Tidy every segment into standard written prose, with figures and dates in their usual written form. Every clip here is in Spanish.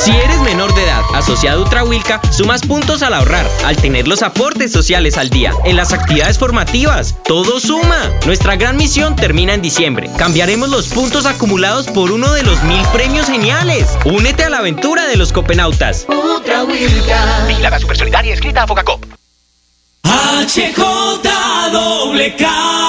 Si eres menor de edad, asociado a Ultrahuilca, sumas puntos al ahorrar, al tener los aportes sociales al día, en las actividades formativas. ¡Todo suma! Nuestra gran misión termina en diciembre. Cambiaremos los puntos acumulados por uno de los 1000 premios geniales. Únete a la aventura de los copenautas. Ultrahuilca. Vigilada Supersolidaria, escrita a Focacop. HJWK.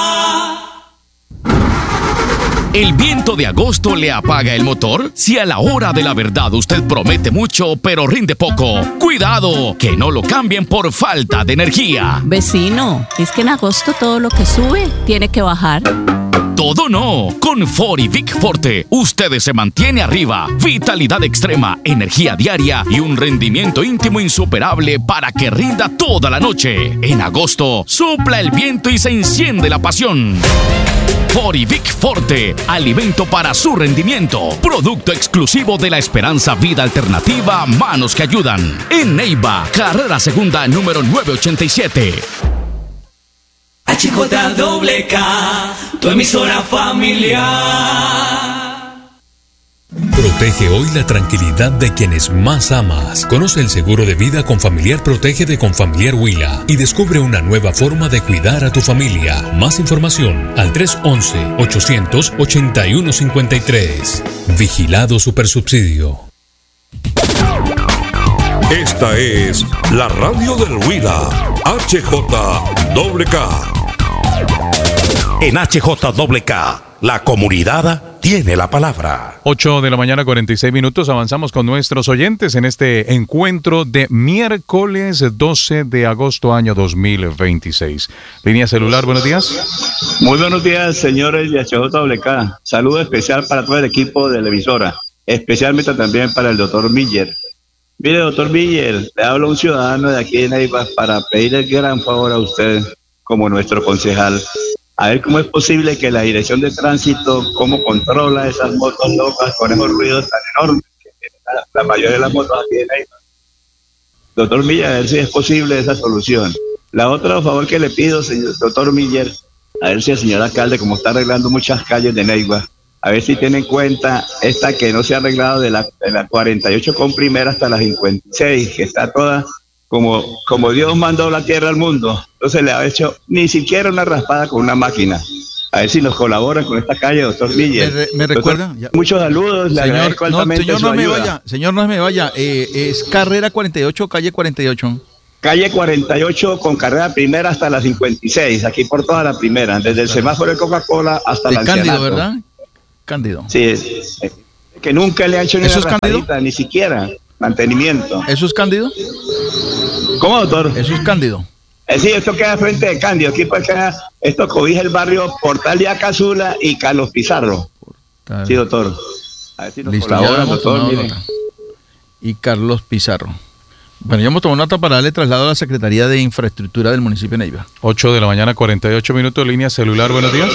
¿El viento de agosto le apaga el motor? Si a la hora de la verdad usted promete mucho, pero rinde poco, ¡cuidado! Que no lo cambien por falta de energía. Vecino, es que en agosto todo lo que sube tiene que bajar. Todo no. Con Ford y Vic Forte, usted se mantiene arriba. Vitalidad extrema, energía diaria y un rendimiento íntimo insuperable para que rinda toda la noche. En agosto, sopla el viento y se enciende la pasión. Ford y Vic Forte, alimento para su rendimiento. Producto exclusivo de la Esperanza Vida Alternativa, Manos que Ayudan. En Neiva, carrera segunda número 987. HJWK, tu emisora familiar. Protege hoy la tranquilidad de quienes más amas. Conoce el seguro de vida Confamiliar Protege de Confamiliar Huila y descubre una nueva forma de cuidar a tu familia. Más información al 311-800-8153. Vigilado Supersubsidio. Esta es la radio del Huila, HJWK. En HJWK, la comunidad tiene la palabra. 8 de la mañana, 46 minutos. Avanzamos con nuestros oyentes en este encuentro de miércoles 12 de agosto, año 2026. Línea celular, buenos días. Muy buenos días, señores de HJWK. Saludo especial para todo el equipo de la emisora, especialmente también para el doctor Miller. Mire, doctor Miller, le habla un ciudadano de aquí de Neiva para pedirle el gran favor a usted, como nuestro concejal. A ver cómo es posible que la dirección de tránsito, cómo controla esas motos locas con esos ruidos tan enormes que la mayoría de las motos aquí en Neiva. Doctor Miller, a ver si es posible esa solución. La otra, por favor, que le pido, señor doctor Miller, a ver si el señor alcalde, como está arreglando muchas calles de Neiva, a ver si tiene en cuenta esta que no se ha arreglado de la 48 con primera hasta la 56, que está toda como Dios mandó la tierra al mundo. No se le ha hecho ni siquiera una raspada con una máquina. A ver si nos colaboran con esta calle, doctor Miller. ¿Me recuerda? Muchos saludos. Señor, señor, no me vaya. Es carrera 48, calle 48. Calle 48 con carrera primera hasta la 56, aquí por toda la primera, desde el semáforo de Coca-Cola hasta la Cándido, Ancianato. ¿Verdad? Cándido. Sí, que nunca le ha hecho ni una raspadita, ni siquiera mantenimiento. ¿Eso es Cándido? ¿Cómo, doctor? Eso es Cándido. Sí, esto queda frente de Cándido. Aquí pues esto cobija el barrio Portal de Acazula y Carlos Pizarro. Sí, doctor. A ver si nos colabora, doctor. Y Carlos Pizarro. Bueno, yo hemos tomado nota para darle traslado a la Secretaría de Infraestructura del municipio de Neiva. 8 de la mañana, 48 minutos, línea celular, buenos días.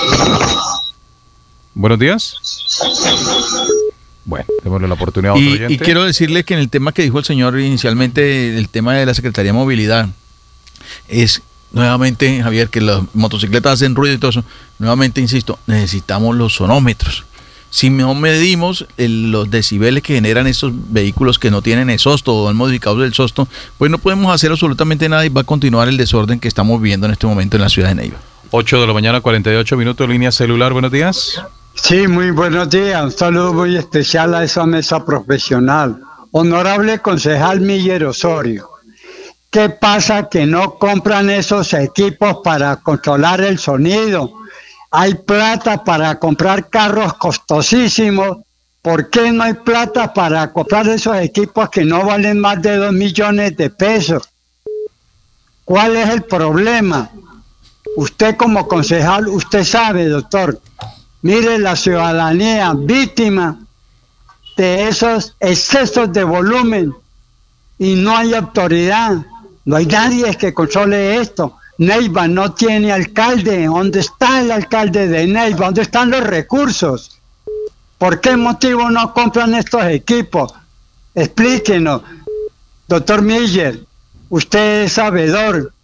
Buenos días. Bueno, démosle la oportunidad a otro oyente. Y quiero decirle que en el tema que dijo el señor inicialmente, el tema de la Secretaría de Movilidad, es nuevamente, Javier, que las motocicletas hacen ruido y todo eso. Nuevamente, insisto, necesitamos los sonómetros. Si no medimos los decibeles que generan estos vehículos que no tienen exhausto o han modificado el exhausto, pues no podemos hacer absolutamente nada y va a continuar el desorden que estamos viviendo en este momento en la ciudad de Neiva. 8 de la mañana, 48 minutos, línea celular, buenos días. Sí, muy buenos días. Un saludo muy especial a esa mesa profesional. Honorable concejal Miller Osorio, ¿qué pasa que no compran esos equipos para controlar el sonido? Hay plata para comprar carros costosísimos. ¿Por qué no hay plata para comprar esos equipos que no valen más de 2 millones de pesos? ¿Cuál es el problema? Usted como concejal, usted sabe, doctor. Mire la ciudadanía víctima de esos excesos de volumen y no hay autoridad, no hay nadie que controle esto. Neiva no tiene alcalde. ¿Dónde está el alcalde de Neiva? ¿Dónde están los recursos? ¿Por qué motivo no compran estos equipos? Explíquenos. Doctor Miller, usted es sabedor.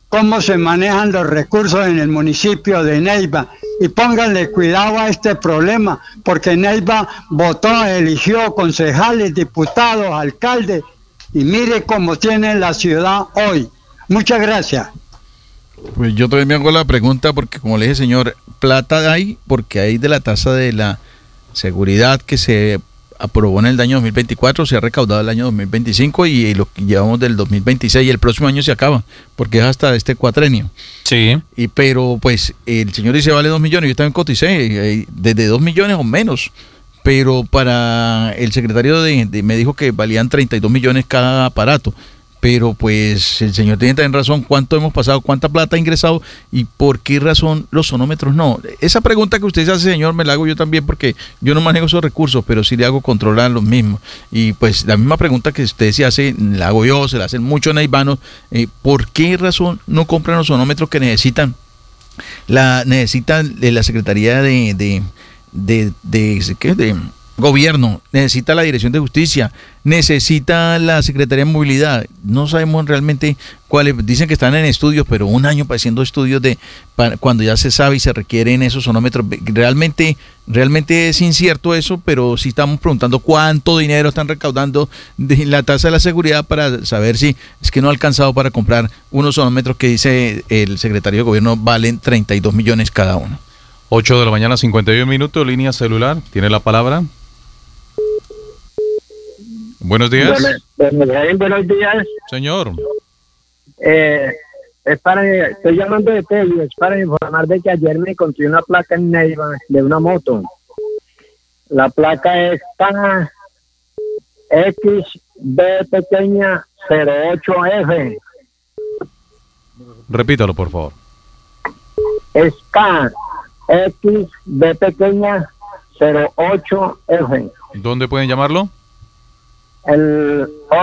cómo se manejan los recursos en el municipio de Neiva. Y pónganle cuidado a este problema, porque Neiva votó, eligió concejales, diputados, alcaldes, y mire cómo tiene la ciudad hoy. Muchas gracias. Pues yo también me hago la pregunta, porque como le dije, señor, plata hay, porque hay de la tasa de la seguridad que se aprobó en el año 2024, se ha recaudado el año 2025 y lo que llevamos del 2026 y el próximo año se acaba, porque es hasta este cuatrenio. Sí. Pero pues el señor dice vale 2 millones, yo también coticé desde 2 millones o menos, pero para el secretario me dijo que valían 32 millones cada aparato. Pero pues el señor tiene también razón, ¿cuánto hemos pasado? ¿Cuánta plata ha ingresado? ¿Y por qué razón los sonómetros no? Esa pregunta que usted se hace, señor, me la hago yo también, porque yo no manejo esos recursos, pero sí le hago control a los mismos. Y pues la misma pregunta que usted se hace, la hago yo, se la hacen muchos neivanos. ¿Por qué razón no compran los sonómetros que necesitan? Necesitan la Secretaría de Gobierno, necesita la Dirección de Justicia, necesita la Secretaría de Movilidad. No sabemos realmente cuáles, dicen que están en estudios, pero un año haciendo estudios cuando ya se sabe y se requieren esos sonómetros. Realmente es incierto eso, pero sí estamos preguntando cuánto dinero están recaudando de la tasa de la seguridad para saber si es que no ha alcanzado para comprar unos sonómetros que dice el secretario de Gobierno valen 32 millones cada uno. 8 de la mañana, 51 minutos, línea celular, tiene la palabra. Buenos días. Buenos días. Señor. Estoy llamando de Tello, es para informar de que ayer me encontré una placa en Neiva de una moto. La placa es XB pequeña 08F. Repítalo, por favor. Es XB pequeña 08F. ¿Dónde pueden llamarlo? El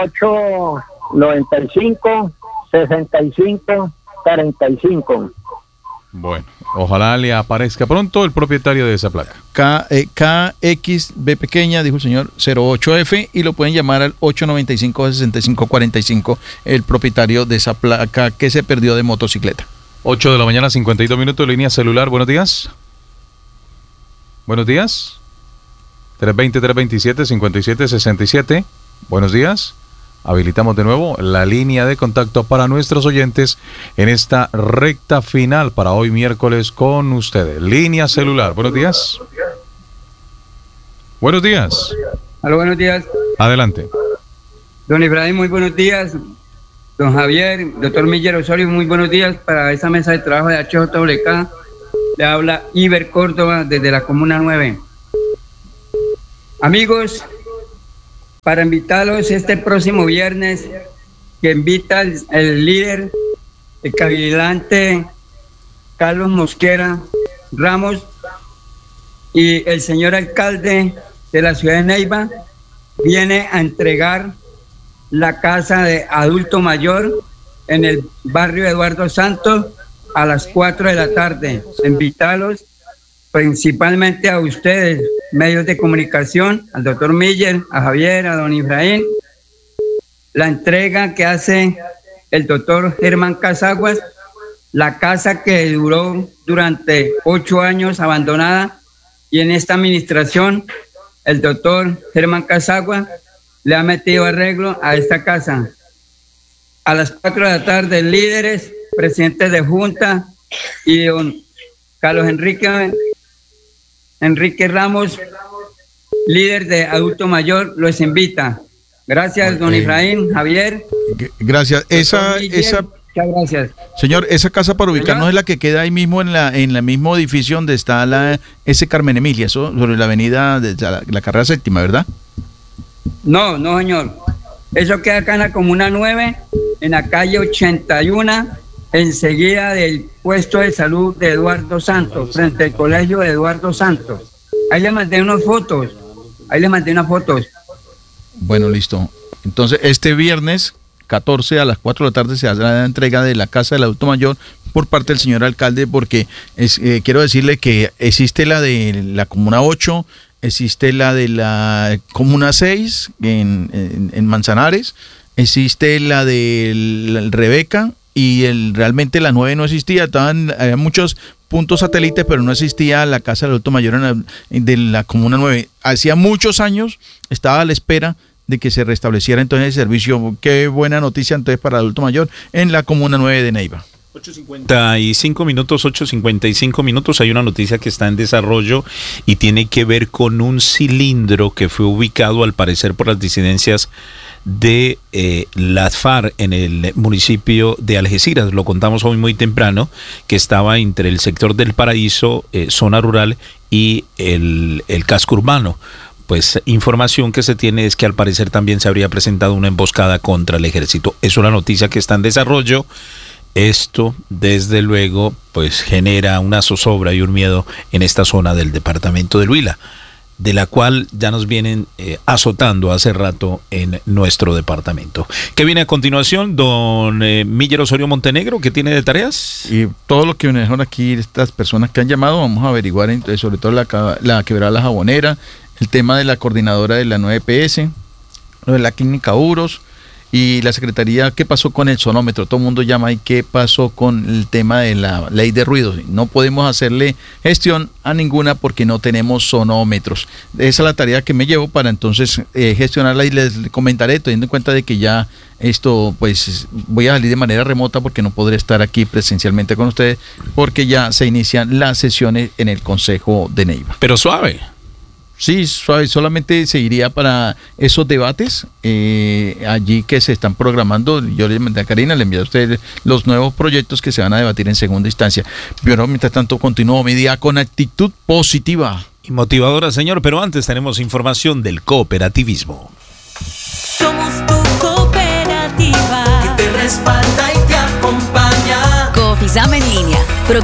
895-65-45. Bueno, ojalá le aparezca pronto el propietario de esa placa. KXB pequeña, dijo el señor, 08F, y lo pueden llamar al 895-6545, el propietario de esa placa que se perdió de motocicleta. 8 de la mañana, 52 minutos, línea celular, buenos días. Buenos días. 320-327-5767. Buenos días. Habilitamos de nuevo la línea de contacto para nuestros oyentes en esta recta final para hoy miércoles con ustedes. Línea celular. Buenos días. Buenos días. Aló, buenos días. Adelante. Don Ibrahim, muy buenos días. Don Javier, doctor Miller Osorio, muy buenos días para esa mesa de trabajo de HJWK. Le habla Iber Córdoba desde la Comuna 9. Amigos, para invitarlos este próximo viernes, que invita el líder, el cabilante Carlos Mosquera Ramos y el señor alcalde de la ciudad de Neiva, viene a entregar la casa de adulto mayor en el barrio Eduardo Santos a las 4 de la tarde. Invitarlos principalmente a ustedes, medios de comunicación, al doctor Miller, a Javier, a don Ibrahim, la entrega que hace el doctor Germán Casaguas, la casa que duró durante 8 años abandonada, y en esta administración el doctor Germán Casaguas le ha metido arreglo a esta casa. A las 4 de la tarde, líderes, presidentes de Junta y don Carlos Enrique Ramos, líder de adulto mayor, los invita. Gracias, don Ibrahim, Javier. Gracias. Muchas gracias. Señor, esa casa para ubicarnos es la que queda ahí mismo en el mismo edificio donde está la S. Carmen Emilia, sobre la avenida de la carrera séptima, ¿verdad? No, señor. Eso queda acá en la Comuna 9, en la calle 81, enseguida del puesto de salud de Eduardo Santos, frente al colegio de Eduardo Santos. Ahí le mandé unas fotos. Bueno, listo. Entonces, este viernes 14 a las 4 de la tarde se hará la entrega de la casa del adulto mayor por parte del señor alcalde, porque quiero decirle que existe la de la Comuna 8, existe la de la Comuna 6 en Manzanares, existe la de Rebeca y realmente la 9 no existía, había muchos puntos satélites, pero no existía la Casa del Adulto Mayor de la Comuna 9. Hacía muchos años estaba a la espera de que se restableciera entonces el servicio. Qué buena noticia entonces para el adulto mayor en la Comuna 9 de Neiva. 8:55 minutos. Hay una noticia que está en desarrollo y tiene que ver con un cilindro que fue ubicado al parecer por las disidencias de las FARC en el municipio de Algeciras. Lo contamos hoy muy temprano, que estaba entre el sector del Paraíso, zona rural, y el casco urbano. Pues información que se tiene es que al parecer también se habría presentado una emboscada contra el ejército. Es una noticia que está en desarrollo. Esto, desde luego, pues genera una zozobra y un miedo en esta zona del departamento del Huila, de la cual ya nos vienen azotando hace rato en nuestro departamento. ¿Qué viene a continuación, don Miller Osorio Montenegro? ¿Qué tiene de tareas? Y todo lo que me dejaron aquí estas personas que han llamado, vamos a averiguar sobre todo la quebrada La Jabonera, el tema de la coordinadora de la 9PS, lo de la clínica Uros, y la Secretaría, ¿qué pasó con el sonómetro? Todo el mundo llama y ¿qué pasó con el tema de la ley de ruidos? No podemos hacerle gestión a ninguna porque no tenemos sonómetros. Esa es la tarea que me llevo para entonces gestionarla, y les comentaré, teniendo en cuenta de que ya esto, pues voy a salir de manera remota porque no podré estar aquí presencialmente con ustedes, porque ya se inician las sesiones en el Consejo de Neiva. Pero suave. Sí, suave, solamente se iría para esos debates allí que se están programando. Yo le mandé a Karina, le envié a usted los nuevos proyectos que se van a debatir en segunda instancia. Pero mientras tanto continúo mi día con actitud positiva y motivadora, señor. Pero antes tenemos información del cooperativismo. Somos tu cooperativa que te respalda y te acompaña. Coofisam en línea, programa